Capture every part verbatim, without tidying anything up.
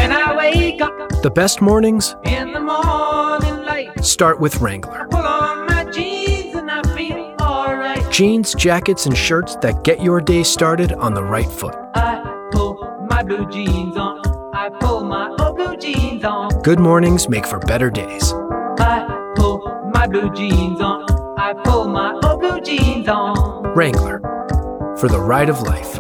when I wake up The best mornings in the morning light, start with Wrangler. pull on my jeans and I feel alright. Jeans, jackets, and shirts that get your day started on the right foot. I pull my blue jeans on, I pull my old blue jeans on. Good mornings make for better days. I pull my blue jeans on, I pull my old blue jeans on. Wrangler, for the ride of life.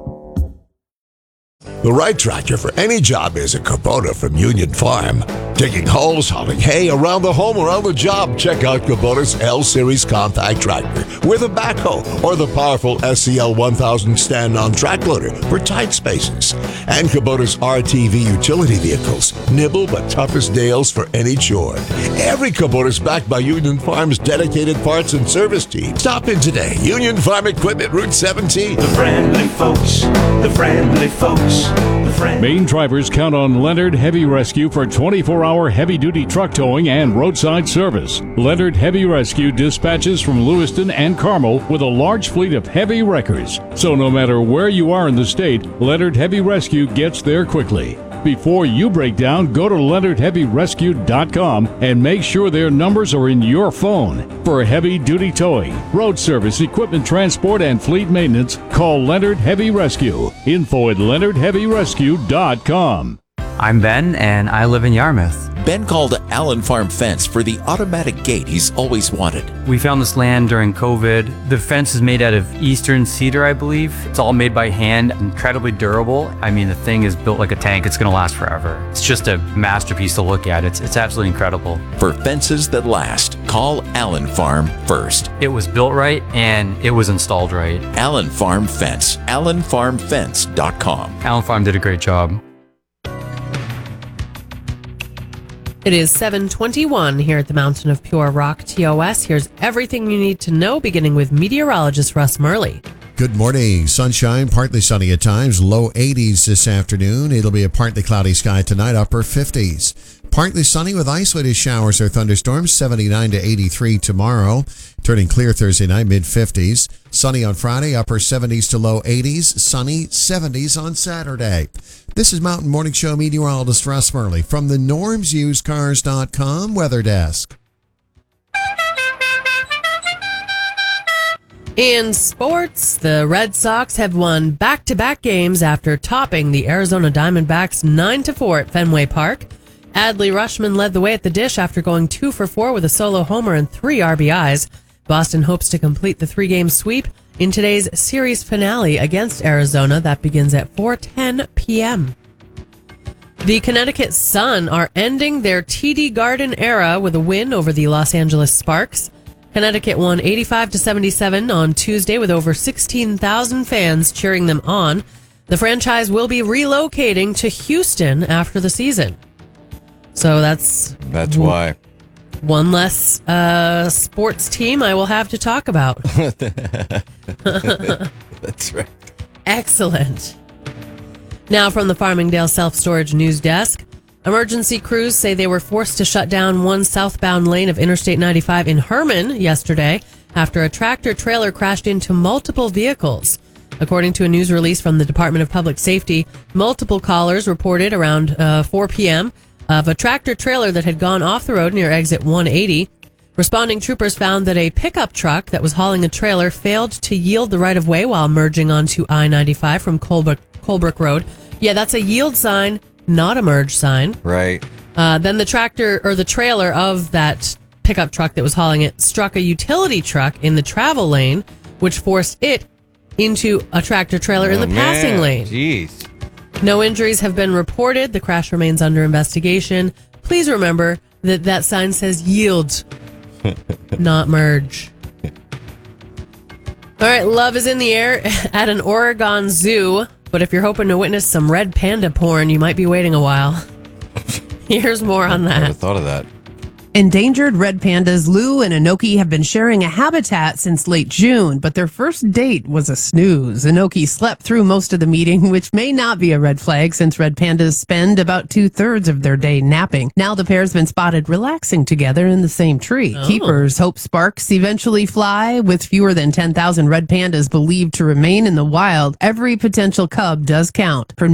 The right tractor for any job is a Kubota from Union Farm. Digging holes, hauling hay around the home or on the job, check out Kubota's L-Series compact tractor with a backhoe or the powerful S C L one thousand stand-on track loader for tight spaces. And Kubota's R T V utility vehicles, nimble but tough as nails for any chore. Every Kubota is backed by Union Farm's dedicated parts and service team. Stop in today. Union Farm Equipment, Route seventeen. The friendly folks, the friendly folks, the friendly... Maine drivers count on Leonard Heavy Rescue for twenty-four hour heavy-duty truck towing and roadside service. Leonard Heavy Rescue dispatches from Lewiston and Carmel with a large fleet of heavy wreckers. So no matter where you are in the state, Leonard Heavy Rescue gets there quickly. Before you break down, go to leonard heavy rescue dot com and make sure their numbers are in your phone. For heavy-duty towing, road service, equipment transport, and fleet maintenance, call Leonard Heavy Rescue. Info at leonard heavy rescue dot com. I'm Ben, and I live in Yarmouth. Ben called Allen Farm Fence for the automatic gate he's always wanted. We found this land during COVID. The fence is made out of eastern cedar, I believe. It's all made by hand, incredibly durable. I mean, the thing is built like a tank. It's going to last forever. It's just a masterpiece to look at. It's, it's absolutely incredible. For fences that last, call Allen Farm first. It was built right, and it was installed right. Allen Farm Fence, allen farm fence dot com. Allen Farm did a great job. It is seven twenty-one here at the Mountain of Pure Rock T O S. Here's everything you need to know, beginning with meteorologist Russ Murley. Good morning. Sunshine, partly sunny at times, low eighties this afternoon. It'll be a partly cloudy sky tonight, upper fifties. Partly sunny with isolated showers or thunderstorms, seventy-nine to eighty-three tomorrow. Turning clear Thursday night, mid-fifties. Sunny on Friday, upper seventies to low eighties. Sunny, seventies on Saturday. This is Mountain Morning Show meteorologist Russ Murley from the norms used cars dot com weather desk. In sports, the Red Sox have won back-to-back games after topping the Arizona Diamondbacks nine to four at Fenway Park. Adley Rutschman led the way at the dish after going two for four with a solo homer and three R B Is. Boston hopes to complete the three-game sweep in today's series finale against Arizona. That begins at four ten p.m. The Connecticut Sun are ending their T D Garden era with a win over the Los Angeles Sparks. Connecticut won eighty-five to seventy-seven on Tuesday with over sixteen thousand fans cheering them on. The franchise will be relocating to Houston after the season. So that's... That's why. One less uh, sports team I will have to talk about. That's right. Excellent. Now from the Farmingdale Self-Storage News Desk. Emergency crews say they were forced to shut down one southbound lane of Interstate ninety-five in Herman yesterday after a tractor trailer crashed into multiple vehicles. According to a news release from the Department of Public Safety, multiple callers reported around uh, four p.m. of a tractor trailer that had gone off the road near exit one eighty. Responding troopers found that a pickup truck that was hauling a trailer failed to yield the right-of-way while merging onto I ninety-five from Colebrook, Colebrook Road. Yeah, that's a yield sign, not a merge sign. Right. Uh, then the tractor or the trailer of that pickup truck that was hauling it struck a utility truck in the travel lane, which forced it into a tractor trailer oh, in the man. passing lane. Jeez. No injuries have been reported. The crash remains under investigation. Please remember that that sign says yield, not merge. All right, love is in the air at an Oregon zoo, but if you're hoping to witness some red panda porn, you might be waiting a while. Here's more on that. I never thought of that. Endangered red pandas Lou and Inoki have been sharing a habitat since late June, but their first date was a snooze. Inoki slept through most of the meeting, which may not be a red flag since red pandas spend about two-thirds of their day napping. Now the pair's been spotted relaxing together in the same tree. Oh. Keepers hope sparks eventually fly. With fewer than ten thousand red pandas believed to remain in the wild, every potential cub does count.